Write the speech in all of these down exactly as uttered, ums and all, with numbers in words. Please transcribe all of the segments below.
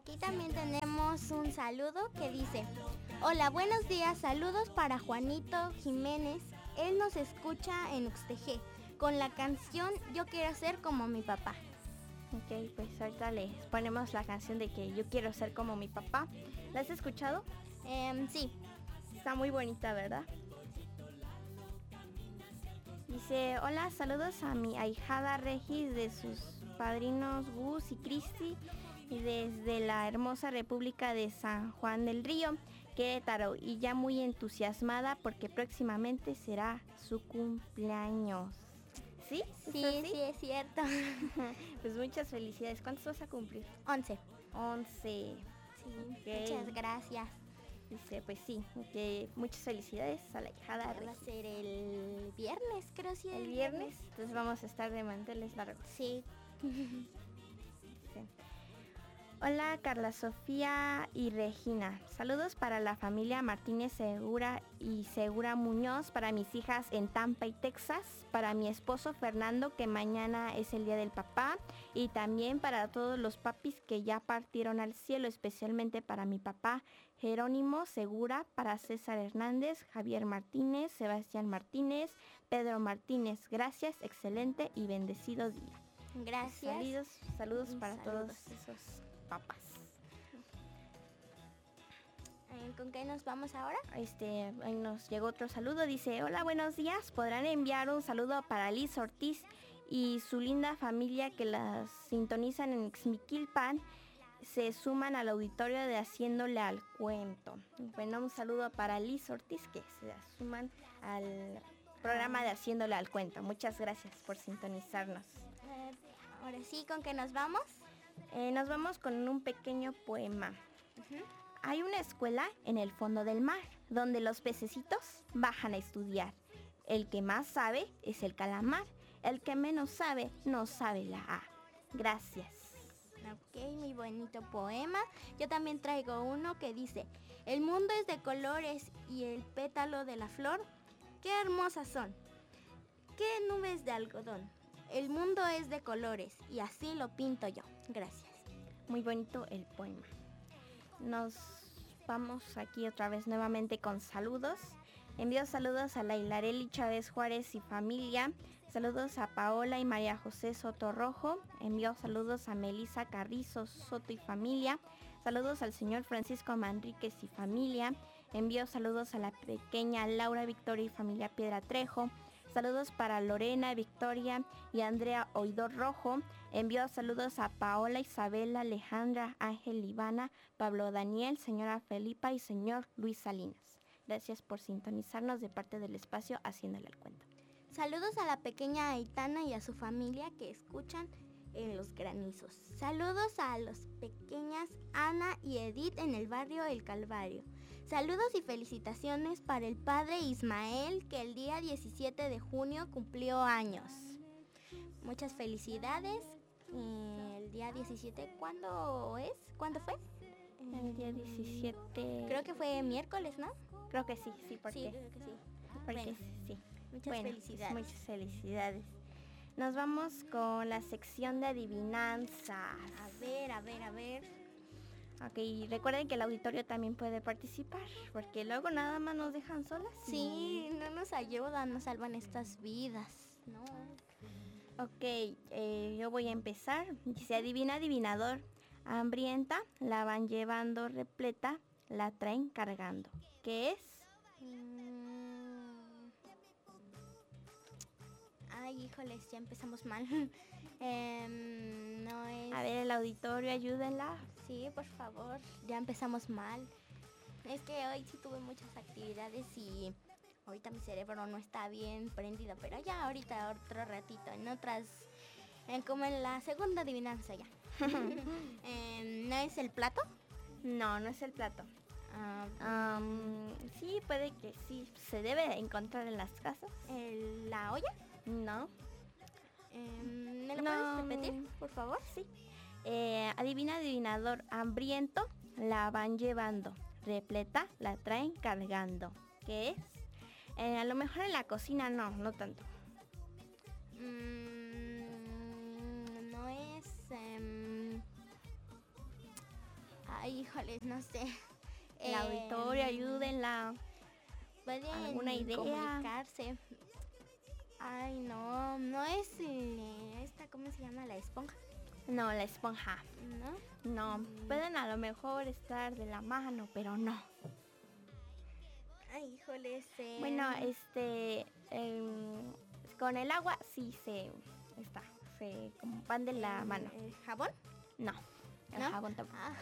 Aquí también tenemos un saludo que dice: hola, buenos días, saludos para Juanito Jiménez. Él nos escucha en Uxtejé con la canción Yo quiero ser como mi papá. Ok, pues ahorita les ponemos la canción de que yo quiero ser como mi papá. ¿La has escuchado? Eh, sí. Está muy bonita, ¿verdad? Dice, hola, saludos a mi ahijada Regis de sus padrinos Gus y Cristi y desde la hermosa República de San Juan del Río, Querétaro, y ya muy entusiasmada porque próximamente será su cumpleaños. ¿Sí? Sí, sí, es cierto. Pues muchas felicidades. ¿Cuántos vas a cumplir? Once. Once. Sí, okay. Muchas gracias. Dice, pues sí, que muchas felicidades a la hijada. Va a ser el viernes, creo, sí. ¿El viernes? Entonces vamos a estar de manteles largos. Sí. Sí. Hola Carla Sofía y Regina. Saludos para la familia Martínez Segura y Segura Muñoz, para mis hijas en Tampa y Texas, para mi esposo Fernando, que mañana es el día del papá, y también para todos los papis que ya partieron al cielo, especialmente para mi papá Jerónimo Segura, para César Hernández, Javier Martínez, Sebastián Martínez, Pedro Martínez. Gracias, excelente y bendecido día. Gracias. Saludos, saludos para saludos. todos esos papas. ¿Con qué nos vamos ahora? Este, ahí nos llegó otro saludo. Dice, hola, buenos días. ¿Podrán enviar un saludo para Liz Ortiz y su linda familia que las sintonizan en Ixmiquilpan? Se suman al auditorio de Haciéndole al Cuento. Bueno, un saludo para Liz Ortiz, que se suman al programa de Haciéndole al Cuento. Muchas gracias por sintonizarnos. Eh, ahora sí, ¿con qué nos vamos? Eh, nos vamos con un pequeño poema. Uh-huh. Hay una escuela en el fondo del mar, donde los pececitos bajan a estudiar. El que más sabe es el calamar. El que menos sabe, no sabe la A. Gracias. Ok, muy bonito poema. Yo también traigo uno que dice: el mundo es de colores y el pétalo de la flor, qué hermosas son. Qué nubes de algodón. El mundo es de colores y así lo pinto yo. Gracias. Muy bonito el poema. Nos vamos aquí otra vez nuevamente con saludos. Envío saludos a la Hilareli Chávez Juárez y familia. Saludos a Paola y María José Soto Rojo. Envío saludos a Melisa Carrizo Soto y familia. Saludos al señor Francisco Manríquez y familia. Envío saludos a la pequeña Laura Victoria y familia Piedra Trejo. Saludos para Lorena, Victoria y Andrea Oidor Rojo. Envío saludos a Paola, Isabela, Alejandra, Ángel, Ivana, Pablo Daniel, señora Felipa y señor Luis Salinas. Gracias por sintonizarnos de parte del espacio Haciéndole al Cuento. Saludos a la pequeña Aitana y a su familia que escuchan en Los Granizos. Saludos a las pequeñas Ana y Edith en el barrio El Calvario. Saludos y felicitaciones para el padre Ismael, que el día diecisiete de junio cumplió años. Muchas felicidades. El día diecisiete, ¿cuándo es? ¿Cuándo fue? El día diecisiete. Creo que fue miércoles, ¿no? Creo que sí, sí, porque. Sí, creo que sí. Porque bueno, sí. Muchas bueno, felicidades. Pues muchas felicidades. Nos vamos con la sección de adivinanzas. A ver, a ver, a ver. Ok, recuerden que el auditorio también puede participar, porque luego nada más nos dejan solas. Sí, no nos ayudan, nos salvan estas vidas, ¿no? Ok, eh, yo voy a empezar. Dice, adivina, adivinador. Hambrienta, la van llevando repleta, la traen cargando. ¿Qué es? Mm. Ay, híjoles, ya empezamos mal. eh, no es... A ver, el auditorio, ayúdenla. Sí, por favor, ya empezamos mal. Es que hoy sí tuve muchas actividades y ahorita mi cerebro no está bien prendido, pero ya ahorita otro ratito, en otras, en como en la segunda adivinanza ya. eh, ¿No es el plato? No, no es el plato. Uh, um, sí, puede que sí, se debe encontrar en las casas. ¿El, ¿La olla? No. Eh, ¿Me lo no. puedes repetir, por favor? Sí. Eh, adivina, adivinador, hambriento, la van llevando. Repleta, la traen cargando. ¿Qué es? Eh, a lo mejor en la cocina no, no tanto. Mm, no es... Um, Ay, híjoles, no sé. El Eh, auditorio, ayúdenla. Pueden ¿Alguna idea? comunicarse. Ay, no, no es eh, esta, ¿cómo se llama? La esponja, No, la esponja. ¿no? No, Mm. pueden a lo mejor estar de la mano, pero no. Ay, híjoles. eh, Bueno, este, em, con el agua sí se está, se como van de la el- mano. ¿El jabón? No, el ¿No? jabón tampoco. Ah.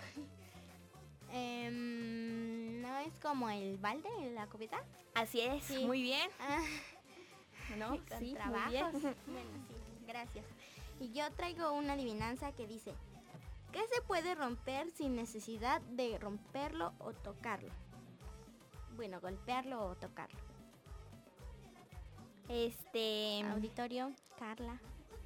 Em, ¿no es como el balde en la cubeta? Así es, Sí. muy bien. Ah, ¿No? con Sí, muy trabajos. bien. Bueno, sí, gracias. Y yo traigo una adivinanza que dice, ¿qué se puede romper sin necesidad de romperlo o tocarlo? Bueno, golpearlo o tocarlo. Este, Auditorio, Carla.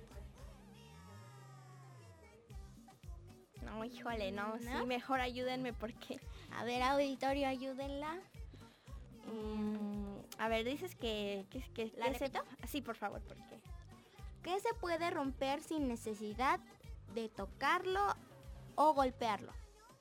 no, híjole, no, ¿No? sí, mejor ayúdenme porque, A ver, auditorio, ayúdenla. mm, a ver, dices que, que, que ¿La que se- repito? Sí, por favor, porque. ¿Qué se puede romper sin necesidad de tocarlo o golpearlo?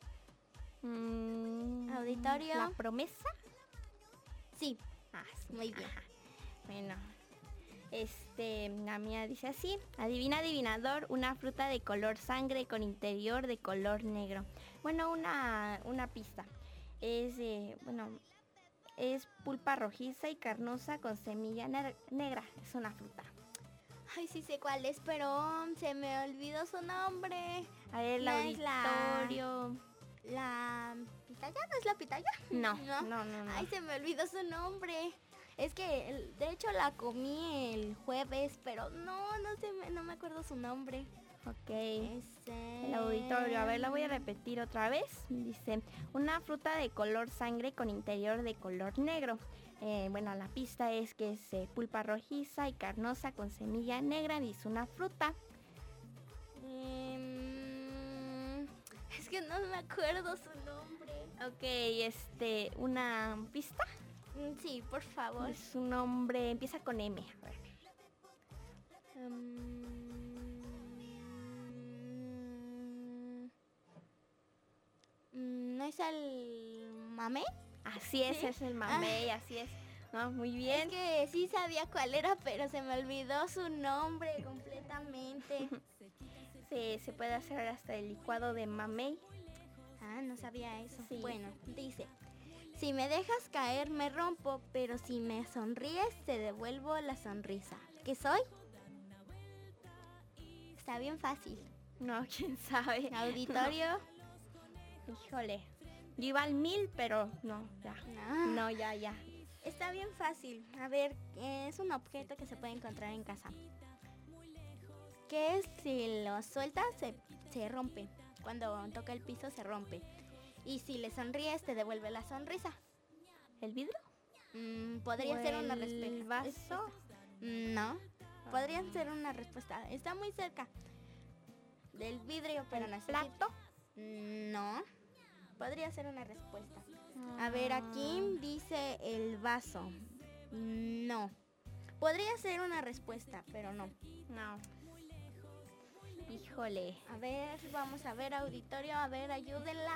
mm, Auditorio. ¿La promesa? Sí, Ah, sí. muy bien. Ajá. Bueno, este, la mía dice así: adivina, adivinador, una fruta de color sangre con interior de color negro. Bueno, una, una pista. Es, eh, bueno, es pulpa rojiza y carnosa con semilla ne- negra. Es una fruta. Ay, sí sé cuál es, pero se me olvidó su nombre. A ver, el No es la- auditorio. ¿La pitaya? ¿No es la pitaya? No, No. no, no, no. Ay, se me olvidó su nombre. Es que, el- de hecho, la comí el jueves, pero no, no sé, me- no me acuerdo su nombre. Ok. Este... El auditorio, a ver, la voy a repetir otra vez. Dice, una fruta de color sangre con interior de color negro. Eh, bueno, la pista es que es eh, pulpa rojiza y carnosa con semilla negra. Dice una fruta. Em, es que no me acuerdo su nombre. Ok, este, una pista. Mm, Sí, por favor. Su nombre empieza con M. A ver. Mm, mm, ¿No es el mamé? Así es, ¿Sí? es el mamey, así es. No, muy bien. Es que sí sabía cuál era, pero se me olvidó su nombre completamente. Se, se puede hacer hasta el licuado de mamey. Ah, no sabía eso. Sí. Bueno, dice, si me dejas caer me rompo, pero si me sonríes te devuelvo la sonrisa. ¿Qué soy? Está bien fácil. No, quién sabe. Auditorio. Híjole. Yo iba al mil, pero no, ya. No. No, ya, ya. Está bien fácil. A ver, es un objeto que se puede encontrar en casa. Que si lo sueltas se, se rompe. Cuando toca el piso se rompe. Y si le sonríes te devuelve la sonrisa. ¿El vidrio? Mm, podría ¿O ser una el respuesta. vaso? No. Podría ser una respuesta. Está muy cerca del vidrio, pero ¿El no es plato? No. Podría ser una respuesta. A ver, aquí dice el vaso. No. Podría ser una respuesta, pero no. No. Híjole. A ver, vamos a ver, auditorio. A ver, ayúdenla.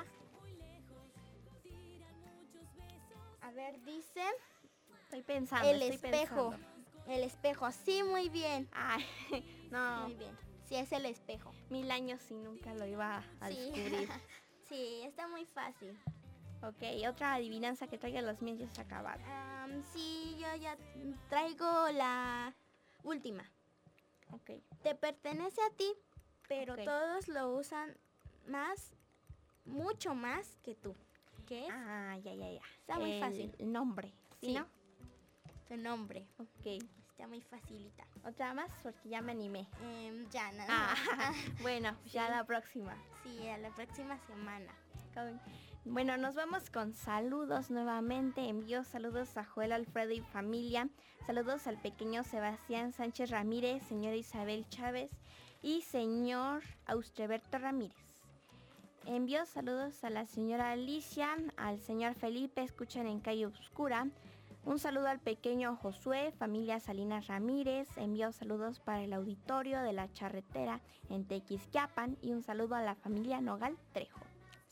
A ver, dice Estoy pensando. el estoy espejo. pensando. El espejo. Sí, muy bien. Ay, no. Muy bien. Sí, es el espejo. Mil años y nunca lo iba a Sí. descubrir. Sí, está muy fácil. Ok, otra adivinanza que traiga los míos ya se acabaron. Am, sí, yo ya traigo la última. Ok. Te pertenece a ti, pero Ok. todos lo usan más, mucho más que tú. ¿Qué es? Ah, ya, ya, ya. Está muy El fácil. nombre, ¿sí, Sí. no? Tu nombre. Ok. Está muy facilita. Otra más porque ya me animé. Em, ya, nada Ah, más. bueno, ya Sí. la próxima. Sí, a la próxima semana. Con- Bueno, nos vamos con saludos nuevamente. Envío saludos a Joel, Alfredo y familia. Saludos al pequeño Sebastián Sánchez Ramírez, señora Isabel Chávez y señor Austreberto Ramírez. Envío saludos a la señora Alicia, al señor Felipe, escuchan en Calle Obscura. Un saludo al pequeño Josué, familia Salinas Ramírez. Envío saludos para el auditorio de la charretera en Tequisquiapan y un saludo a la familia Nogal Trejo.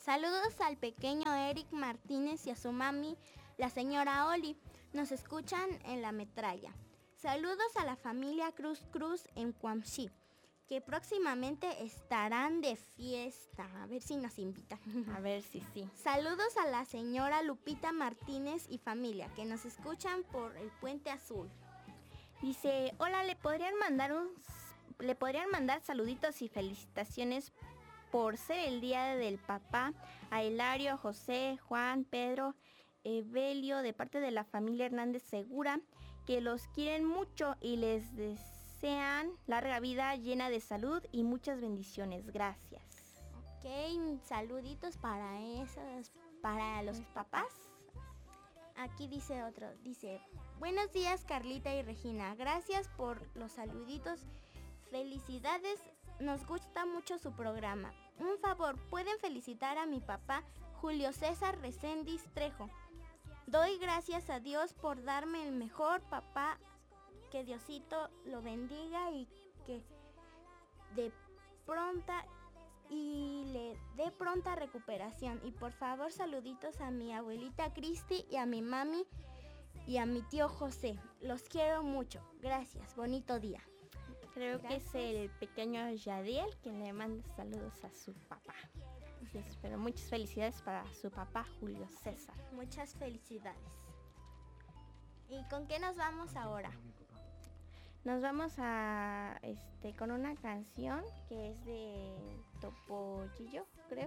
Saludos al pequeño Eric Martínez y a su mami, la señora Oli. Nos escuchan en la metralla. Saludos a la familia Cruz Cruz en Cuamxí, que próximamente estarán de fiesta. A ver si nos invitan. A ver si sí. Saludos a la señora Lupita Martínez y familia, que nos escuchan por el Puente Azul. Dice, hola, ¿le podrían mandar un, le podrían mandar saluditos y felicitaciones por ser el día del papá a Hilario, José, Juan, Pedro, Evelio, de parte de la familia Hernández Segura, que los quieren mucho y les desean larga vida llena de salud y muchas bendiciones. Gracias. Ok, saluditos para esos, para los papás. Aquí dice otro, dice, buenos días Carlita y Regina, gracias por los saluditos, felicidades, nos gusta mucho su programa. Un favor, ¿pueden felicitar a mi papá Julio César Reséndiz Trejo? Doy gracias a Dios por darme el mejor papá, que Diosito lo bendiga y que de pronta y le dé pronta recuperación. Y por favor, saluditos a mi abuelita Cristi y a mi mami y a mi tío José. Los quiero mucho. Gracias. Bonito día. Creo Gracias. que es el pequeño Yadiel quien le manda saludos a su papá. Así es, pero muchas felicidades para su papá Julio César. Muchas felicidades. ¿Y con qué nos vamos ahora? Nos vamos a este con una canción que es de Topollillo, creo.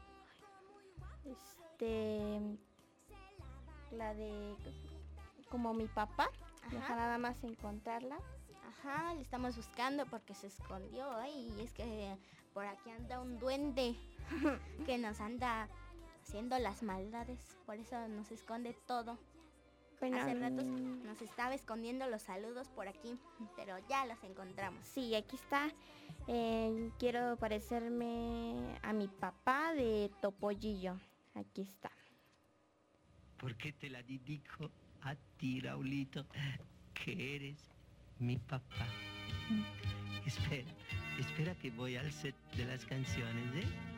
Este la de Como mi papá. Deja nada más encontrarla. Ajá, le estamos buscando porque se escondió. Ay, es que por aquí anda un duende que nos anda haciendo las maldades. Por eso nos esconde todo. Bueno, hace rato nos estaba escondiendo los saludos por aquí, pero ya los encontramos. Sí, aquí está. Eh, quiero parecerme a mi papá de Topollillo. Aquí está. ¿Por qué te la dedico a ti, Raulito, que eres mi papá? Espera, espera que voy al set de las canciones, ¿eh?